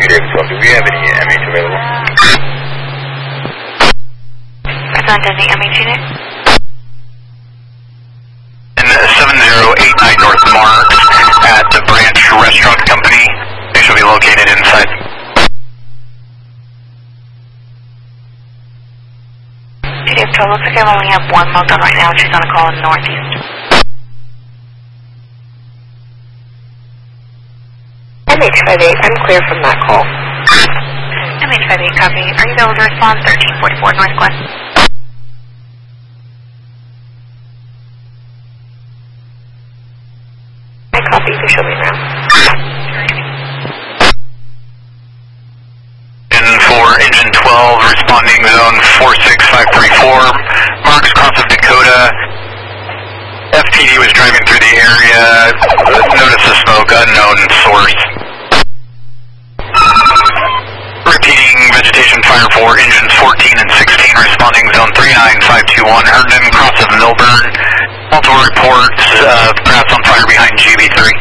Dave 12, do we have any MH available? Present any MH unit? In 7089 North Marks at the Branch Restaurant Company. They should be located inside. Dave 12, looks like I only have one logged on right now. She's on a call in the northeast. MH58, I'm clear from that call. MH58, copy. Are you able to respond? 1344 Northwest. I copy, you show me now. For engine 12, responding zone 46534, Marks, cross of Dakota. FPD was driving through the area, notice the smoke, unknown source. Repeating, vegetation fire for engines 14 and 16, responding zone 39521, Herndon, cross of Milburn. Multiple reports of grass on fire behind GB3.